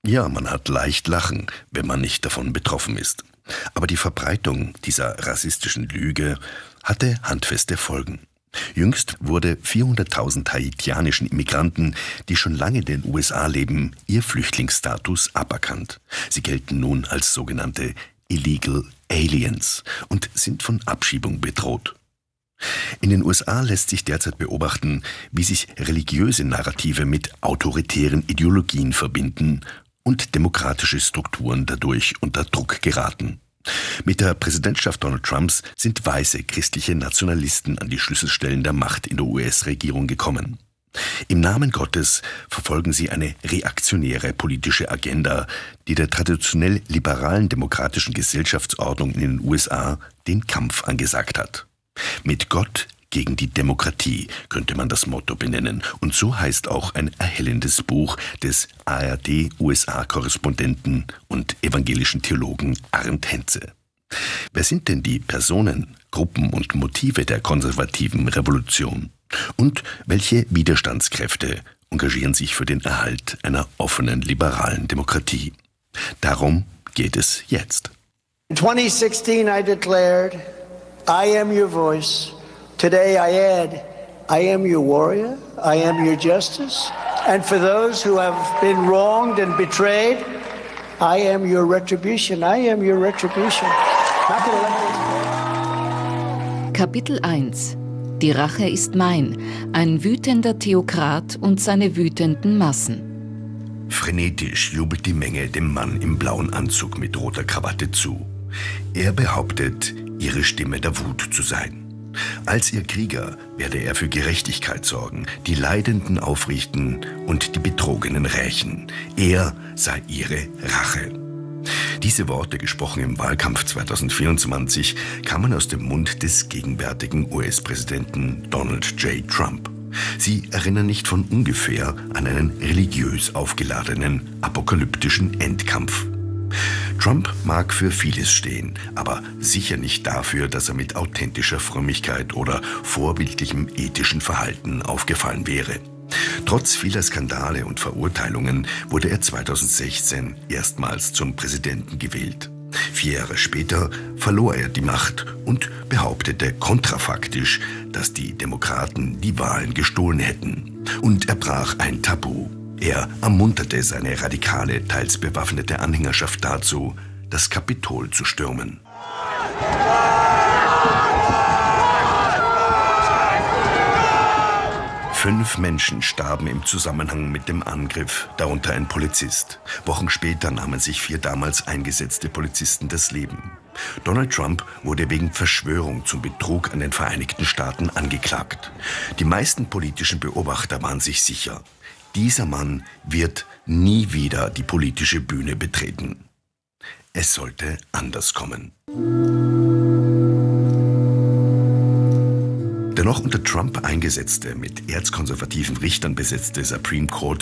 Ja, man hat leicht lachen, wenn man nicht davon betroffen ist. Aber die Verbreitung dieser rassistischen Lüge hatte handfeste Folgen. Jüngst wurde 400.000 haitianischen Immigranten, die schon lange in den USA leben, ihr Flüchtlingsstatus aberkannt. Sie gelten nun als sogenannte Illegal Aliens und sind von Abschiebung bedroht. In den USA lässt sich derzeit beobachten, wie sich religiöse Narrative mit autoritären Ideologien verbinden und demokratische Strukturen dadurch unter Druck geraten. Mit der Präsidentschaft Donald Trumps sind weiße christliche Nationalisten an die Schlüsselstellen der Macht in der US-Regierung gekommen. Im Namen Gottes verfolgen sie eine reaktionäre politische Agenda, die der traditionell liberalen demokratischen Gesellschaftsordnung in den USA den Kampf angesagt hat. Mit Gott gegen die Demokratie könnte man das Motto benennen. Und so heißt auch ein erhellendes Buch des ARD-USA-Korrespondenten und evangelischen Theologen Arndt Henze. Wer sind denn die Personen, Gruppen und Motive der konservativen Revolution? Und welche Widerstandskräfte engagieren sich für den Erhalt einer offenen, liberalen Demokratie? Darum geht es jetzt. In 2016 I declared, I am your voice. Today I add, I am your warrior, I am your justice. And for those who have been wronged and betrayed, I am your retribution, I am your retribution. Kapitel 1: Die Rache ist mein, ein wütender Theokrat und seine wütenden Massen. Frenetisch jubelt die Menge dem Mann im blauen Anzug mit roter Krawatte zu. Er behauptet, ihre Stimme der Wut zu sein. Als ihr Krieger werde er für Gerechtigkeit sorgen, die Leidenden aufrichten und die Betrogenen rächen. Er sei ihre Rache. Diese Worte, gesprochen im Wahlkampf 2024, kamen aus dem Mund des gegenwärtigen US-Präsidenten Donald J. Trump. Sie erinnern nicht von ungefähr an einen religiös aufgeladenen, apokalyptischen Endkampf. Trump mag für vieles stehen, aber sicher nicht dafür, dass er mit authentischer Frömmigkeit oder vorbildlichem ethischen Verhalten aufgefallen wäre. Trotz vieler Skandale und Verurteilungen wurde er 2016 erstmals zum Präsidenten gewählt. 4 Jahre später verlor er die Macht und behauptete kontrafaktisch, dass die Demokraten die Wahlen gestohlen hätten. Und er brach ein Tabu. Er ermunterte seine radikale, teils bewaffnete Anhängerschaft dazu, das Kapitol zu stürmen. Fünf Menschen starben im Zusammenhang mit dem Angriff, darunter ein Polizist. Wochen später nahmen sich 4 damals eingesetzte Polizisten das Leben. Donald Trump wurde wegen Verschwörung zum Betrug an den Vereinigten Staaten angeklagt. Die meisten politischen Beobachter waren sich sicher: Dieser Mann wird nie wieder die politische Bühne betreten. Es sollte anders kommen. Der noch unter Trump eingesetzte, mit erzkonservativen Richtern besetzte Supreme Court